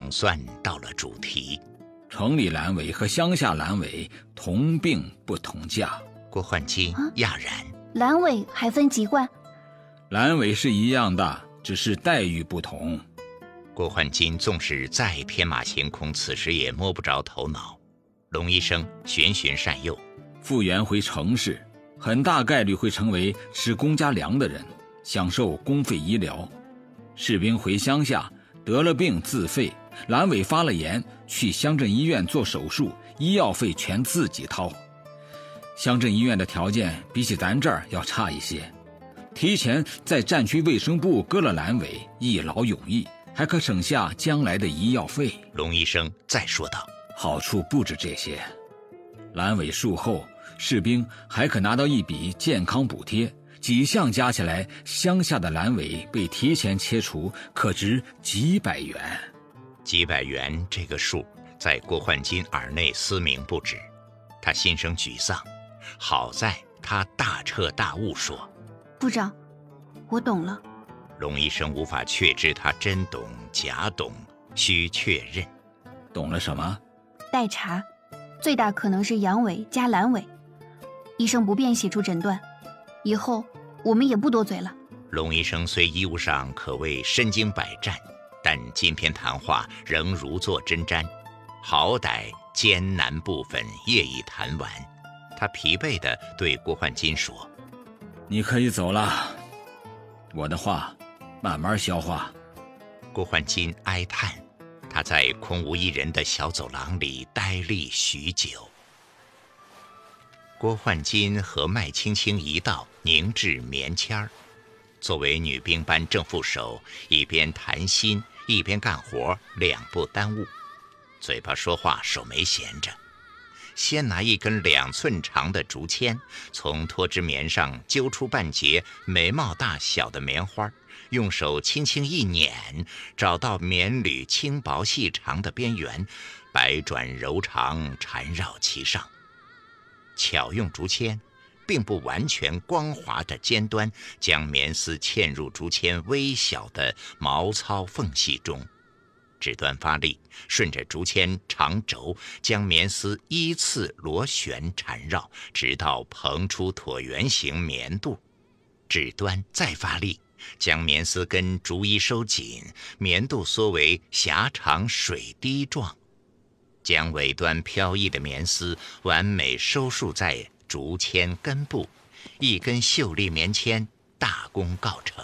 总算到了主题。 城里阑尾和乡下阑尾同病不同价。 郭焕金讶然， 阑尾还分籍贯？ 阑尾是一样的，只是待遇不同。 郭焕金纵使再天马行空，此时也摸不着头脑。龙医生循循善诱， 复员回城市，很大概率会成为吃公家粮的人，享受公费医疗。士兵回乡下得了病自费，阑尾发了炎，去乡镇医院做手术，医药费全自己掏。乡镇医院的条件比起咱这儿要差一些，提前在战区卫生部割了阑尾，一劳永逸，还可省下将来的医药费。 龙医生再说道， 好处不止这些，阑尾术后，士兵还可拿到一笔健康补贴，几项加起来，乡下的阑尾被提前切除，可值几百元。 几百元这个数在郭焕金耳内嘶鸣不止，他心生沮丧。好在他大彻大悟说， 部长，我懂了。 龙医生无法确知他真懂假懂，需确认。 懂了什么？ 待查，最大可能是阳痿加阑尾。医生不便写出诊断，以后我们也不多嘴了。 龙医生虽医务上可谓身经百战，但今篇谈话仍如坐针毡，好歹艰难部分业已谈完。他疲惫地对郭焕金说， 你可以走了，我的话慢慢消化。 郭焕金哀叹，他在空无一人的小走廊里呆立许久。郭焕金和麦青青一道凝制棉签儿，作为女兵班正副手，一边谈心一边干活，两不耽误。嘴巴说话，手没闲着。先拿一根2寸长的竹签，从脱脂棉上揪出半截眉毛大小的棉花，用手轻轻一捻，找到棉缕轻薄细长的边缘，百转柔长缠绕其上。巧用竹签，并不完全光滑的尖端，将棉丝嵌入竹签微小的毛糙缝隙中。指端发力，顺着竹签长轴将棉丝依次螺旋缠绕，直到蓬出椭圆形棉肚。指端再发力，将棉丝跟竹衣收紧，棉肚缩为狭长水滴状，将尾端飘逸的棉丝完美收束在竹签根部，一根秀丽棉签大功告成。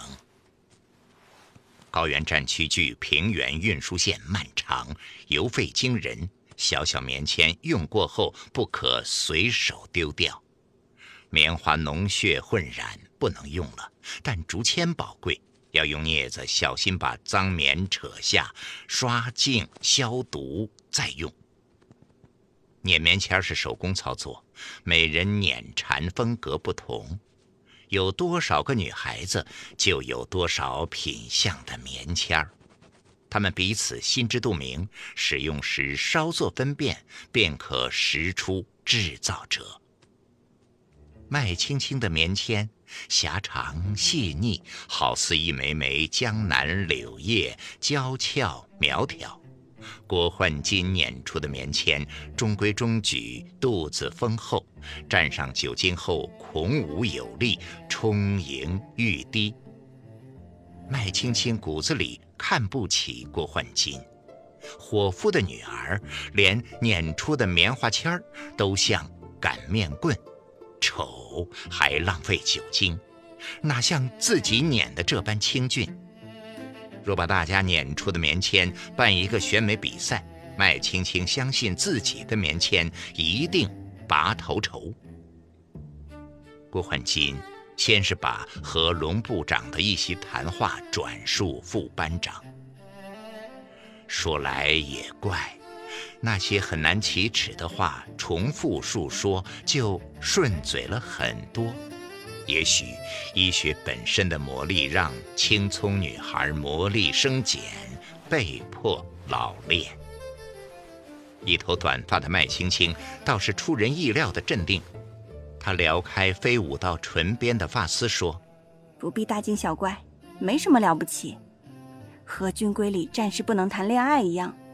高原战区距平原运输线漫长，油费惊人，小小棉签用过后不可随手丢掉。棉花脓血混染，不能用了，但竹签宝贵，要用镊子小心把脏棉扯下，刷净消毒再用。捻棉签是手工操作，每人捻缠风格不同，有多少个女孩子，就有多少品相的棉签儿。他们彼此心知肚明，使用时稍作分辨，便可识出制造者。麦青青的棉签狭长细腻，好似一枚枚江南柳叶，娇俏苗条。郭焕金捻出的棉签中规中矩，肚子丰厚，蘸上酒精后孔武有力，充盈欲滴。麦青青骨子里看不起郭焕金，伙夫的女儿连捻出的棉花签都像擀面棍，丑还浪费酒精，哪像自己捻的这般清俊。若把大家捻出的棉签办一个选美比赛，麦青青相信自己的棉签一定拔头筹。郭焕金先是把和龙部长的一席谈话转述副班长。说来也怪，那些很难启齿的话重复述说，就顺嘴了很多。也许医学本身的魔力让青葱女孩魔力生减，被迫老练。一头短发的麦青青倒是出人意料的镇定，她撩开飞舞到唇边的发丝说， 不必大惊小怪，没什么了不起，和军规里战士不能谈恋爱一样。